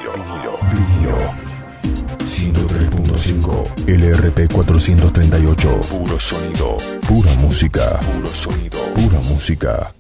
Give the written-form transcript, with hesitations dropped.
Vinilo. 103.5 LRP 438. Puro sonido. Pura música. Puro sonido. Pura música.